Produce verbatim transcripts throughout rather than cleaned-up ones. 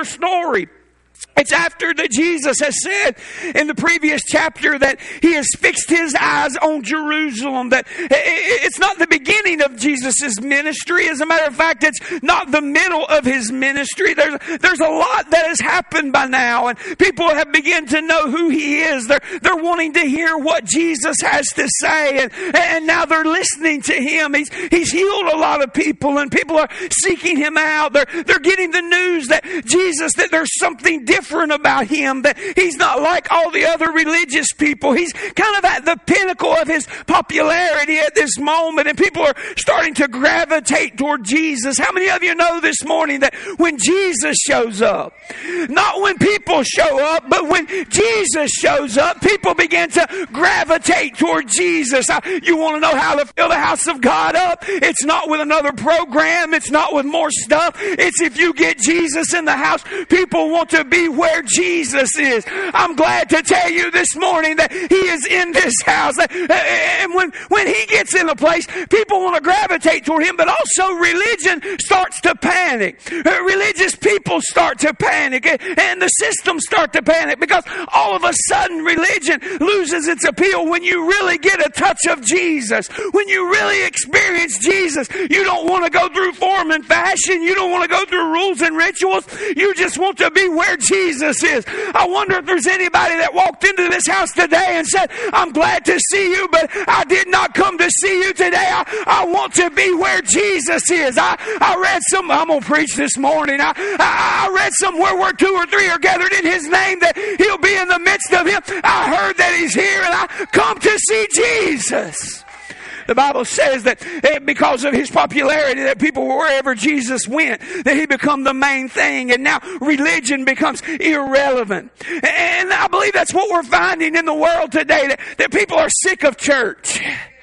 particular story, it's after that Jesus has said in the previous chapter that he has fixed his eyes on Jerusalem. That it's not the beginning of Jesus' ministry. As a matter of fact, it's not the middle of his ministry. There's, there's a lot that has happened by now, and people have begun to know who he is. They're, they're wanting to hear what Jesus has to say, and, and now they're listening to him. He's, he's healed a lot of people, and people are seeking him out. They're, they're getting the news that Jesus, that there's something different about him, that he's not like all the other religious people. He's kind of at the pinnacle of his popularity at this moment, and people are starting to gravitate toward Jesus. How many of you know this morning that when Jesus shows up, not when people show up, but when Jesus shows up, people begin to gravitate toward Jesus? You want to know how to fill the house of God up? It's not with another program. It's not with more stuff. It's if you get Jesus in the house, people want to be where Jesus is. I'm glad to tell you this morning that he is in this house. And when, when he gets in a place, people want to gravitate toward him, but also religion starts to panic. Religious people start to panic, and the systems start to panic, because all of a sudden religion loses its appeal when you really get a touch of Jesus. When you really experience Jesus, you don't want to go through form and fashion. You don't want to go through rules and rituals. You just want to be where Jesus is. I wonder if there's anybody that walked into this house today and said, I'm glad to see you, but I did not come to see you today. I, I want to be where Jesus is. I, I read some, I'm going to preach this morning. I, I, I read somewhere where two or three are gathered in his name, that he'll be in the midst of him. I heard that he's here, and I come to see Jesus. The Bible says that because of his popularity, that people, wherever Jesus went, that he became the main thing, and now religion becomes irrelevant. And I believe that's what we're finding in the world today, that, that people are sick of church.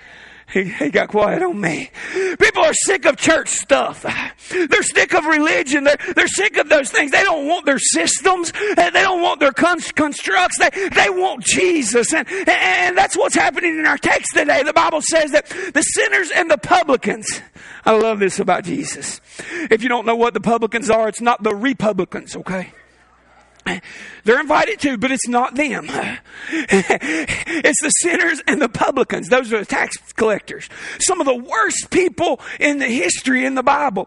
He, he got quiet on me. People are sick of church stuff. They're sick of religion. They're, they're sick of those things. They don't want their systems. They don't want their constructs. They, they want Jesus. And, and that's what's happening in our text today. The Bible says that the sinners and the publicans. I love this about Jesus. If you don't know what the publicans are, it's not the Republicans, okay? They're invited too, but it's not them. It's the sinners and the publicans. Those are the tax collectors. Some of the worst people in the history in the Bible.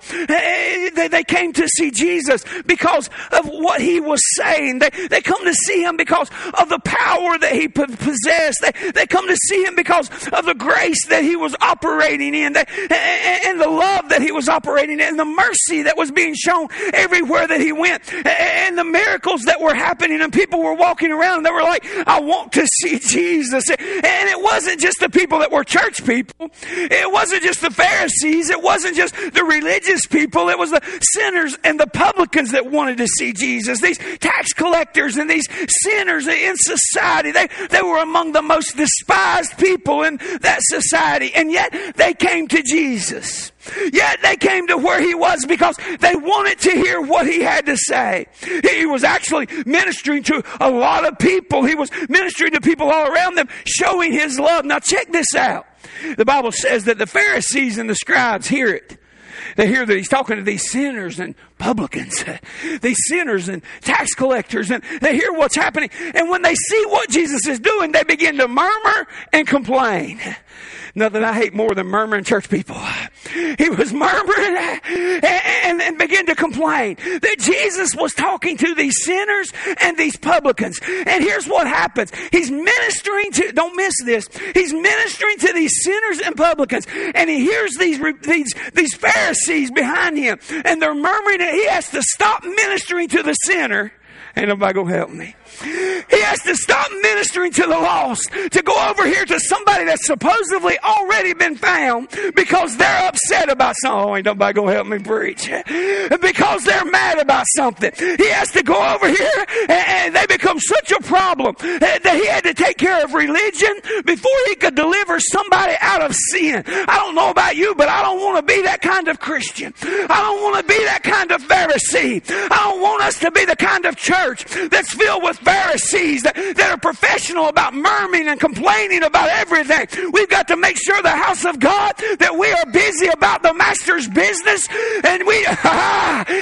They came to see Jesus because of what he was saying. They, they come to see him because of the power that he possessed. They, they come to see him because of the grace that he was operating in, they, and the love that he was operating in, and the mercy that was being shown everywhere that he went, and the miracles that were happening, and people were walking around and they were like, I want to see Jesus. And it wasn't just the people that were church people. It wasn't just the Pharisees. It wasn't just the religious people. It was the sinners and the publicans that wanted to see Jesus. These tax collectors and these sinners in society, they, they were among the most despised people in that society. And yet they came to Jesus. Yet they came to where he was because they wanted to hear what he had to say. He was actually ministering to a lot of people. He was ministering to people all around them, showing his love. Now check this out. The Bible says that the Pharisees and the scribes hear it. They hear that he's talking to these sinners and publicans, these sinners and tax collectors, and they hear what's happening. And when they see what Jesus is doing, they begin to murmur and complain. Nothing I hate more than murmuring church people. He was murmuring and, and, and began to complain that Jesus was talking to these sinners and these publicans. And here's what happens. He's ministering to, don't miss this, he's ministering to these sinners and publicans. And he hears these, these, these Pharisees behind him, and they're murmuring, and he has to stop ministering to the sinner. Ain't nobody gonna help me. He has to stop ministering to the lost to go over here to somebody that's supposedly already been found because they're upset about something. Oh, ain't nobody gonna help me preach. Because they're mad about something. He has to go over here, and they become such a problem that he had to take care of religion before he could deliver somebody out of sin. I don't know about you, but I don't want to be that kind of Christian. I don't want to be that kind of Pharisee. I don't want us to be the kind of church that's filled with Pharisees that, that are professional about murmuring and complaining about everything. We've got to make sure the house of God that we are busy about the master's business, and we